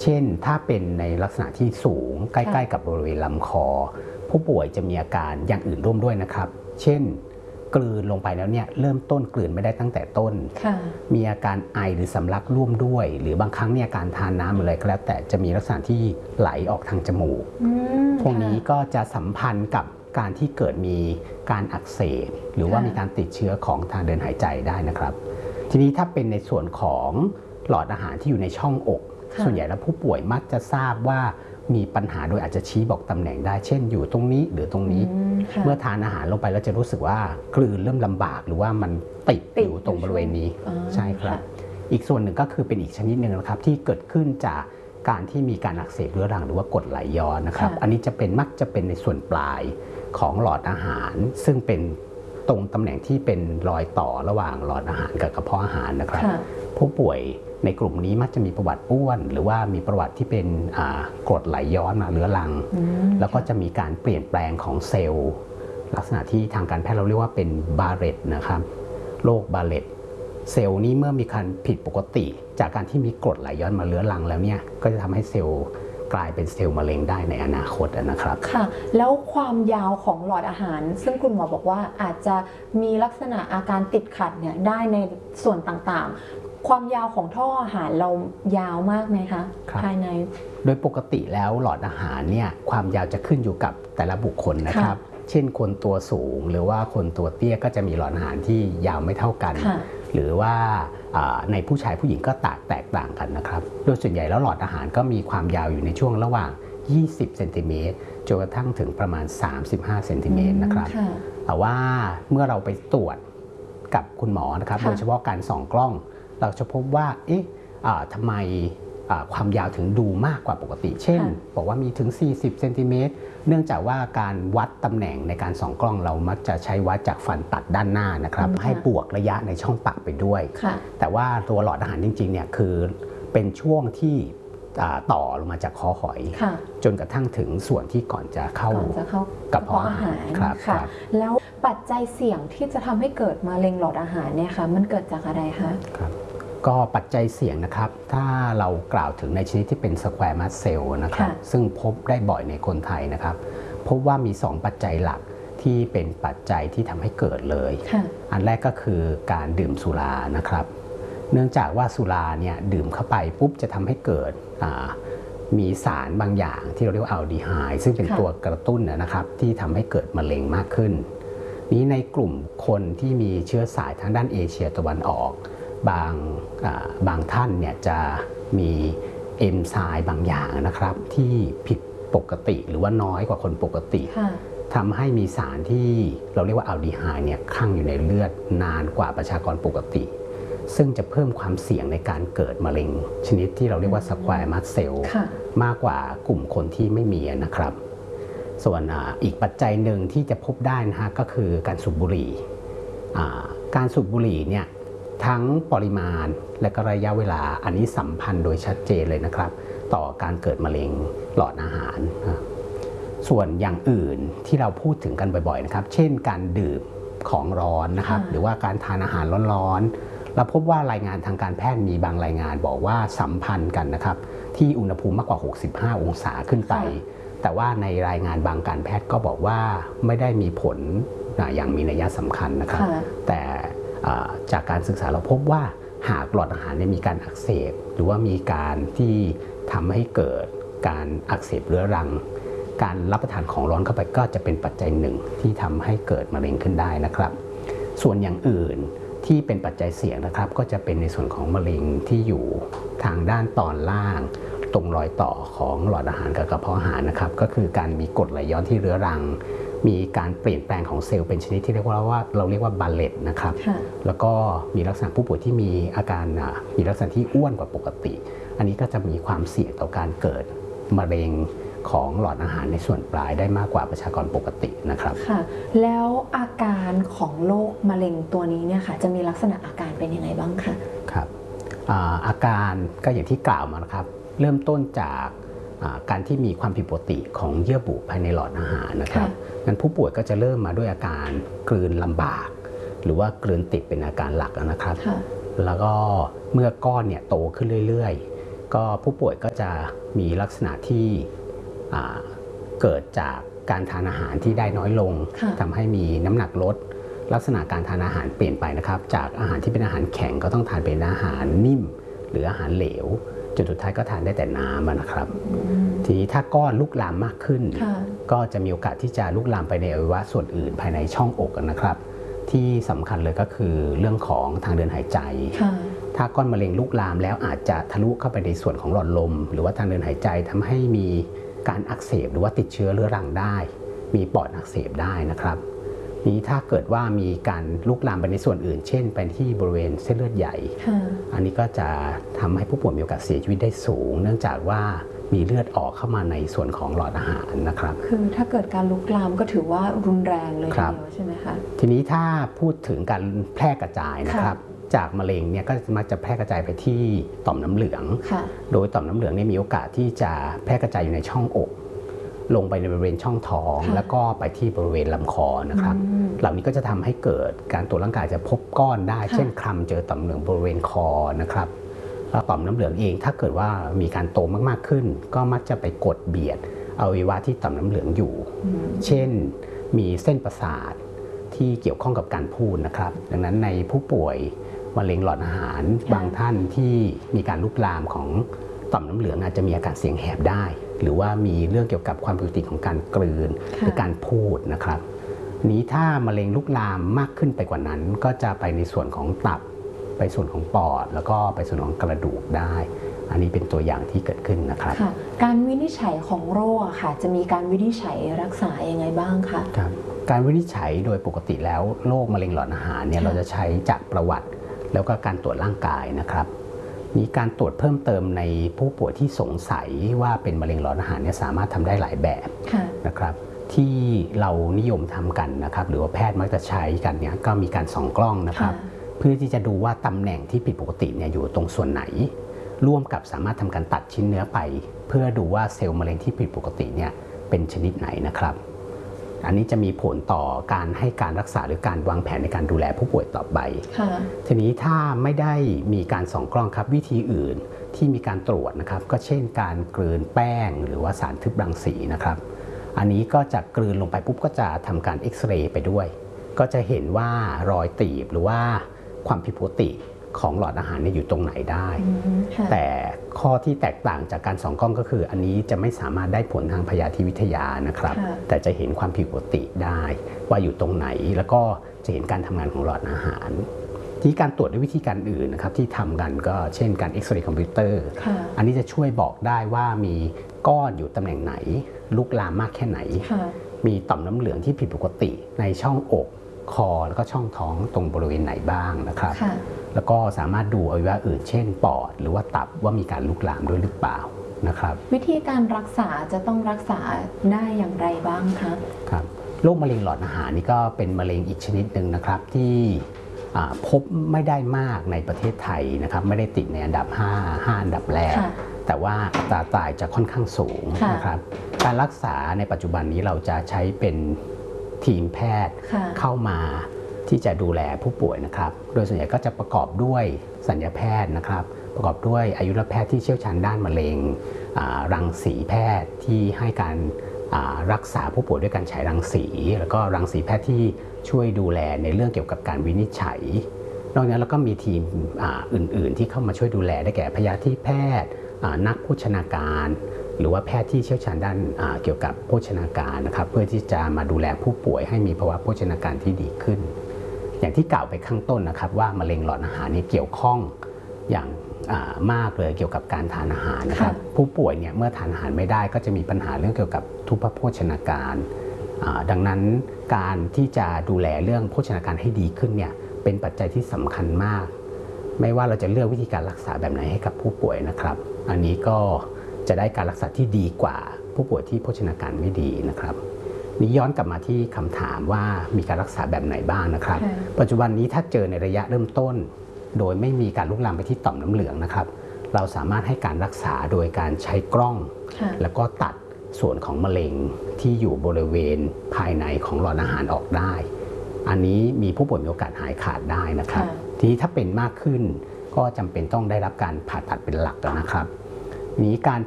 เช่นถ้าเป็นในลักษณะที่สูงใกล้ๆกับบริเวณลำคอผู้ป่วยจะมีอาการอย่างอื่นร่วมด้วยนะครับเช่นกลืนลงไปแล้วเนี่ยเริ่มต้นกลืนไม่ได้ตั้งแต่ต้นมีอาการไอหรือสำลักร่วมด้วยหรือบางครั้งเนี่ยการทานน้ำอะไรก็แล้วแต่จะมีลักษณะที่ไหลออกทางจมูกพวกนี้ก็จะสัมพันธ์กับการที่เกิดมีการอักเสบหรือว่ามีการติดเชื้อของทางเดินหายใจได้นะครับทีนี้ถ้าเป็นในส่วนของหลอดอาหารที่อยู่ในช่องอกส่วนใหญ่แล้วผู้ป่วยมักจะทราบว่ามีปัญหาโดยอาจจะชี้บอกตำแหน่งได้เช่นอยู่ตรงนี้หรือตรงนี้เมื่อทานอาหารลงไปแล้วจะรู้สึกว่ากลืนเริ่มลำบากหรือว่ามันติดอยู่ตรงบริเวณนี้ใช่ครับอีกส่วนหนึ่งก็คือเป็นอีกชนิดหนึ่งนะครับที่เกิดขึ้นจากการที่มีการอักเสบเรื้อรังหรือว่ากรดไหลย้อนนะครับอันนี้มักจะเป็นในส่วนปลายของหลอดอาหารซึ่งเป็นตรงตำแหน่งที่เป็นรอยต่อระหว่างหลอดอาหารกับกระเพาะอาหารนะครับผู้ป่วยในกลุ่มนี้มักจะมีประวัติอ้วนหรือว่ามีประวัติที่เป็นกรดไหลย้อนมาเรื้อรังแล้วก็จะมีการเปลี่ยนแปลงของเซลล์ลักษณะที่ทางการแพทย์เราเรียกว่าเป็นบาเรตนะครับโรคบาเรตเซลล์นี้เมื่อมีการผิดปกติจากการที่มีกรดไหลย้อนมาเรื้อรังแล้วเนี่ยก็จะทำให้เซลล์กลายเป็นเซลล์มะเร็งได้ในอนาคตนะครับค่ะแล้วความยาวของหลอดอาหารซึ่งคุณหมอบอกว่าอาจจะมีลักษณะอาการติดขัดเนี่ยได้ในส่วนต่างๆความยาวของท่ออาหารเรายาวมากไหมคะภายในโดยปกติแล้วหลอดอาหารเนี่ยความยาวจะขึ้นอยู่กับแต่ละบุคคลนะครับเช่นคนตัวสูงหรือว่าคนตัวเตี้ยก็จะมีหลอดอาหารที่ยาวไม่เท่ากันหรือว่าในผู้ชายผู้หญิงก็แตกต่างกันนะครับโดยส่วนใหญ่แล้วหลอดอาหารก็มีความยาวอยู่ในช่วงระหว่าง20เซนติเมตรจนกระทั่งถึงประมาณ35เซนติเมตรนะครับแต่ว่าเมื่อเราไปตรวจกับคุณหมอนะครับโดยเฉพาะการส่องกล้องเราจะพบว่าทำไมความยาวถึงดูมากกว่าปกติ เช่นบอกว่ามีถึง40เซนติเมตรเนื่องจากว่าการวัดตำแหน่งในการส่องกล้องเรามักจะใช้วัดจากฟันตัดด้านหน้านะครับให้บวกระยะในช่องปากไปด้วยแต่ว่าตัวหลอดอาหารจริงๆเนี่ยคือเป็นช่วงที่ต่อลงมาจากคอหอยจนกระทั่งถึงส่วนที่ก่อนจะเข้ากระเพาะอาหารครับแล้วปัจจัยเสี่ยงที่จะทำให้เกิดมะเร็งหลอดอาหารเนี่ยค่ะมันเกิดจากอะไรคะก็ปัจจัยเสี่ยงนะครับถ้าเรากล่าวถึงในชนิดที่เป็นสแควร์มัสเซลนะครับซึ่งพบได้บ่อยในคนไทยนะครับพบว่ามี2ปัจจัยหลักที่เป็นปัจจัยที่ทำให้เกิดเลยอันแรกก็คือการดื่มสุรานะครับเนื่องจากว่าสุราเนี่ยดื่มเข้าไปปุ๊บจะทำให้เกิดมีสารบางอย่างที่เราเรียกว่าอัลดีไฮด์ซึ่งเป็นตัวกระตุ้นนะครับที่ทำให้เกิดมะเร็งมากขึ้นนี้ในกลุ่มคนที่มีเชื้อสายทางด้านเอเชียตะวันออกบางท่านเนี่ยจะมีเอนไซม์บางอย่างนะครับที่ผิดปกติหรือว่าน้อยกว่าคนปกติทำให้มีสารที่เราเรียกว่าอัลดีไฮด์เนี่ยคั่งอยู่ในเลือดนานกว่าประชากรปกติซึ่งจะเพิ่มความเสี่ยงในการเกิดมะเร็งชนิดที่เราเรียกว่าสแควร์มัสเซลมากกว่ากลุ่มคนที่ไม่มีนะครับส่วนอีกปัจจัยหนึ่งที่จะพบได้นะฮะก็คือการสูบบุหรี่การสูบบุหรี่เนี่ยทั้งปริมาณและก็ระยะเวลาอันนี้สัมพันธ์โดยชัดเจนเลยนะครับต่อการเกิดมะเร็งหลอดอาหารส่วนอย่างอื่นที่เราพูดถึงกันบ่อยๆนะครับเช่นการดื่มของร้อนนะครับหรือว่าการทานอาหารร้อนๆเราพบว่ารายงานทางการแพทย์มีบางรายงานบอกว่าสัมพันธ์กันนะครับที่อุณหภูมิมากกว่า65องศาขึ้นไปแต่ว่าในรายงานบางการแพทย์ก็บอกว่าไม่ได้มีผลอย่างมีนัยสำคัญนะครับแต่จากการศึกษาเราพบว่าหากหลอดอาหารมีการอักเสบหรือว่ามีการที่ทำให้เกิดการอักเสบเรื้อรังการรับประทานของร้อนเข้าไปก็จะเป็นปัจจัยหนึ่งที่ทำให้เกิดมะเร็งขึ้นได้นะครับส่วนอย่างอื่นที่เป็นปัจจัยเสี่ยงนะครับก็จะเป็นในส่วนของมะเร็งที่อยู่ทางด้านตอนล่างตรงรอยต่อของหลอดอาหารกับกระเพาะอาหารนะครับก็คือการมีกรดไหลย้อนที่เรื้อรังมีการเปลี่ยนแปลงของเซลล์เป็นชนิดที่เราเรียกว่าบาเลตนะครับแล้วก็มีลักษณะผู้ป่วยที่มีอาการมีลักษณะที่อ้วนกว่าปกติอันนี้ก็จะมีความเสี่ยงต่อการเกิดมะเร็งของหลอดอาหารในส่วนปลายได้มากกว่าประชากรปกตินะครับค่ะแล้วอาการของโรคมะเร็งตัวนี้เนี่ยค่ะจะมีลักษณะอาการเป็นยังไงบ้างคะครับอาการก็อย่างที่กล่าวมานะครับเริ่มต้นจากการที่มีความผิดปกติของเยื่อบุภายในหลอดอาหารนะครับงั้นผู้ป่วยก็จะเริ่มมาด้วยอาการกลืนลำบากหรือว่ากลืนติดเป็นอาการหลักนะครับแล้วก็เมื่อก้อนเนี่ยโตขึ้นเรื่อยๆก็ผู้ป่วยก็จะมีลักษณะที่เกิดจากการทานอาหารที่ได้น้อยลงทำให้มีน้ำหนักลดลักษณะการทานอาหารเปลี่ยนไปนะครับจากอาหารที่เป็นอาหารแข็งก็ต้องทานเป็นอาหารนิ่มหรืออาหารเหลวจนสุดท้ายก็ทานได้แต่น้ำนะครับทีนี้ถ้าก้อนลุกลามมากขึ้นก็จะมีโอกาสที่จะลุกลามไปในอวัยวะส่วนอื่นภายในช่องอกนะครับที่สำคัญเลยก็คือเรื่องของทางเดินหายใจถ้าก้อนมะเร็งลุกลามแล้วอาจจะทะลุเข้าไปในส่วนของหลอดลมหรือว่าทางเดินหายใจทำให้มีการอักเสบหรือว่าติดเชื้อเรื้อรังได้มีปอดอักเสบได้นะครับนี้ถ้าเกิดว่ามีการลุกลามไปในส่วนอื่นเช่นไปที่บริเวณเส้นเลือดใหญ่อันนี้ก็จะทำให้ผู้ป่วยมีโอกาสเสียชีวิตได้สูงเนื่องจากว่ามีเลือดออกเข้ามาในส่วนของหลอดอาหารนะครับคือถ้าเกิดการลุกลามก็ถือว่ารุนแรงเลยทีเดียวใช่ไหมคะทีนี้ถ้าพูดถึงการแพร่กระจายนะครับจากมะเร็งเนี่ยก็มักจะแพร่กระจายไปที่ต่อมน้ำเหลืองโดยต่อมน้ำเหลืองเนี่ยมีโอกาสที่จะแพร่กระจายอยู่ในช่องอกลงไปในบริเวณช่องท้องแล้วก็ไปที่บริเวณลำคอนะครับเหล่านี้ก็จะทำให้เกิดการตรวจร่างกายจะพบก้อนได้เช่นคลำเจอต่อมน้ำเหลืองบริเวณคอนะครับแล้วต่อมน้ำเหลืองเองถ้าเกิดว่ามีการโตมากๆขึ้นก็มักจะไปกดเบียดอวัยวะที่ต่อมน้ำเหลืองอยู่เช่นมีเส้นประสาทที่เกี่ยวข้องกับการพูดนะครับดังนั้นในผู้ป่วยมะเร็งหลอดอาหารบางท่านที่มีการลุกลามของต่อมน้ำเหลืองอาจจะมีอาการเสียงแหบได้หรือว่ามีเรื่องเกี่ยวกับความผิดปกติของการกลืนหรือการพูดนะครับนี้ถ้ามะเร็งลุกลามมากขึ้นไปกว่านั้นก็จะไปในส่วนของตับไปส่วนของปอดแล้วก็ไปส่วนของกระดูกได้อันนี้เป็นตัวอย่างที่เกิดขึ้นนะครับการวินิจฉัยของโรคค่ะจะมีการวินิจฉัยรักษายังไงบ้างคะครับการวินิจฉัยโดยปกติแล้วโรคมะเร็งหลอดอาหารเนี่ยเราจะใช้จากประวัติแล้วก็การตรวจร่างกายนะครับมีการตรวจเพิ่มเติมในผู้ป่วยที่สงสัยว่าเป็นมะเร็งหลอดอาหารเนี่ยสามารถทำได้หลายแบบนะครับที่เรานิยมทำกันนะครับหรือว่าแพทย์มักจะใช้กันเนี่ยก็มีการส่องกล้องนะครับเพื่อที่จะดูว่าตำแหน่งที่ผิดปกติเนี่ยอยู่ตรงส่วนไหนร่วมกับสามารถทำการตัดชิ้นเนื้อไปเพื่อดูว่าเซลล์มะเร็งที่ผิดปกติเนี่ยเป็นชนิดไหนนะครับอันนี้จะมีผลต่อการให้การรักษาหรือการวางแผนในการดูแลผู้ป่วยต่อไปทีนี้ถ้าไม่ได้มีการส่องกล้องครับวิธีอื่นที่มีการตรวจนะครับก็เช่นการกลืนแป้งหรือว่าสารทึบรังสีนะครับอันนี้ก็จะกลืนลงไปปุ๊บก็จะทำการเอ็กซเรย์ไปด้วยก็จะเห็นว่ารอยตีบหรือว่าความผิดปกติของหลอดอาหารเนี่ยอยู่ตรงไหนได้แต่ข้อที่แตกต่างจากการส่องกล้องก็คืออันนี้จะไม่สามารถได้ผลทางพยาธิวิทยานะครับแต่จะเห็นความผิดปกติได้ว่าอยู่ตรงไหนแล้วก็จะเห็นการทำงานของหลอดอาหารที่การตรวจด้วยวิธีการอื่นนะครับที่ทำกันก็เช่นการเอ็กซเรย์คอมพิวเตอร์อันนี้จะช่วยบอกได้ว่ามีก้อนอยู่ตำแหน่งไหนลุกลามมากแค่ไหนมีต่อมน้ำเหลืองที่ผิดปกติในช่องอกคอแล้วก็ช่องท้องตรงบริเวณไหนบ้างนะครับแล้วก็สามารถดูอวัยวะอื่นเช่นปอดหรือว่าตับว่ามีการลุกลามด้วยหรือเปล่านะครับวิธีการรักษาจะต้องรักษาได้อย่างไรบ้างคะครับโรคมะเร็งหลอดอาหารนี่ก็เป็นมะเร็งอีกชนิดหนึ่งนะครับที่พบไม่ได้มากในประเทศไทยนะครับไม่ได้ติดในอันดับ5อันดับแรกแต่ว่าอัตราตายจะค่อนข้างสูงนะครับการรักษาในปัจจุบันนี้เราจะใช้เป็นทีมแพทย์เข้ามาที่จะดูแลผู้ป่วยนะครับโดยส่วนใหญ่ก็จะประกอบด้วยศัลยแพทย์นะครับประกอบด้วยอายุรแพทย์ที่เชี่ยวชาญด้านมะเร็งรังสีแพทย์ที่ให้การรักษาผู้ป่วยด้วยการฉายรังสีแล้วก็รังสีแพทย์ที่ช่วยดูแลในเรื่องเกี่ยวกับการวินิจฉัยนอกจากนั้นเราก็มีทีมอื่นๆที่เข้ามาช่วยดูแลได้แก่พยาธิแพทย์นักโภชนาการหรือว่าแพทย์ที่เชี่ยวชาญด้านเกี่ยวกับโภชนาการนะครับเพื่อที่จะมาดูแลผู้ป่วยให้มีภาวะโภชนาการที่ดีขึ้นอย่างที่กล่าวไปข้างต้นนะครับว่ามะเร็งหลอดอาหารนี่เกี่ยวข้องอย่างมากเลยเกี่ยวกับการทานอาหารนะครับผู้ป่วยเนี่ยเมื่อทานอาหารไม่ได้ก็จะมีปัญหาเรื่องเกี่ยวกับทุพพโภชนาการดังนั้นการที่จะดูแลเรื่องโภชนาการให้ดีขึ้นเนี่ยเป็นปัจจัยที่สำคัญมากไม่ว่าเราจะเลือกวิธีการรักษาแบบไหนให้กับผู้ป่วยนะครับอันนี้ก็จะได้การรักษาที่ดีกว่าผู้ป่วยที่โภชนาการไม่ดีนะครับนี้ย้อนกลับมาที่คำถามว่ามีการรักษาแบบไหนบ้างนะครับปัจจุบันนี้ถ้าเจอในระยะเริ่มต้นโดยไม่มีการลุกลามไปที่ต่อมน้ำเหลืองนะครับเราสามารถให้การรักษาโดยการใช้กล้องแล้วก็ตัดส่วนของมะเร็งที่อยู่บริเวณภายในของหลอดอาหารออกได้อันนี้มีผู้ป่วยมีโอกาสหายขาดได้นะครับทีนี้ถ้าเป็นมากขึ้นก็จำเป็นต้องได้รับการผ่าตัดเป็นหลักนะครับมีการ